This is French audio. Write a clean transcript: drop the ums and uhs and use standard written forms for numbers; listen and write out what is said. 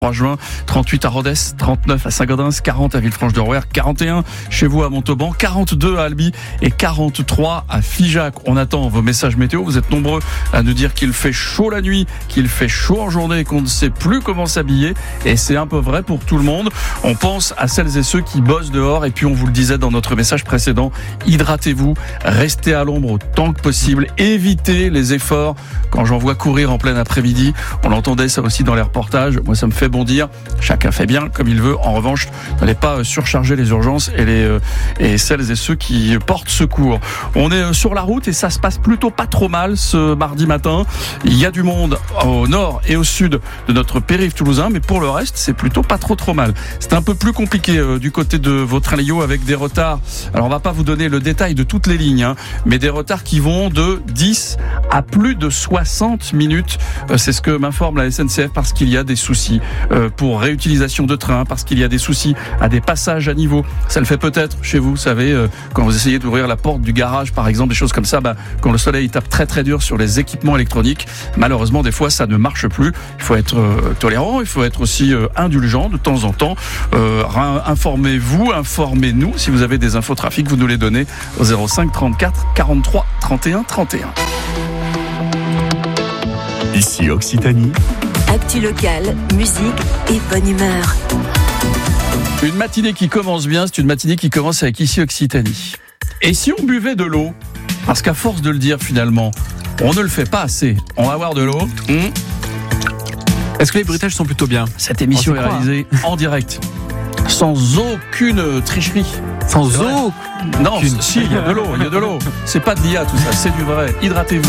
3 juin, 38 à Rodez, 39 à Saint-Gaudens, 40 à Villefranche-de-Rouergue, 41 chez vous à Montauban, 42 à Albi et 43 à Figeac. On attend vos messages météo. Vous êtes nombreux à nous dire qu'il fait chaud la nuit, qu'il fait chaud en journée et qu'on ne sait plus comment s'habiller. Et c'est un peu vrai pour tout le monde. On pense à celles et ceux qui bossent dehors. Et puis on vous le disait dans notre message précédent, hydratez-vous, restez à l'ombre autant que possible, évitez les efforts. Quand j'en vois courir en plein après-midi, on entendait ça aussi dans les reportages. Moi, ça me fait bondir. Chacun fait bien comme il veut. En revanche, n'allez pas surcharger les urgences et celles et ceux qui portent secours. On est sur la route et ça se passe plutôt pas trop mal ce mardi matin. Il y a du monde au nord et au sud de notre périph' toulousain, mais pour le reste, c'est plutôt pas trop mal. C'est un peu plus compliqué du côté de Vautrin-Léaud avec des retards. Alors, on va pas vous donner le détail de toutes les lignes, mais des retards qui vont de 10 à plus de 60 minutes. C'est ce que m'informe la SNCF parce qu'il y a des soucis pour réutilisation de trains, parce qu'il y a des soucis à des passages à niveau. Ça le fait peut-être chez vous, savez, quand vous essayez d'ouvrir la porte du garage, par exemple, des choses comme ça, quand le soleil tape très dur sur les équipements électroniques, malheureusement, des fois, ça ne marche plus. Il faut être tolérant, il faut être aussi indulgent de temps en temps. Informez-vous, informez-nous. Si vous avez des infos trafic, vous nous les donnez au 05 34 43 31 31. Ici Occitanie. Actu locale, musique et bonne humeur. Une matinée qui commence bien, c'est une matinée qui commence avec Ici Occitanie. Et si on buvait de l'eau ? Parce qu'à force de le dire finalement, on ne le fait pas assez. On va avoir de l'eau. Est-ce que les bruitages sont plutôt bien ? Cette émission est réalisée en direct, sans aucune tricherie. Sans eau ? Non, si, il y a de l'eau. C'est pas de l'IA tout ça, c'est du vrai. Hydratez-vous.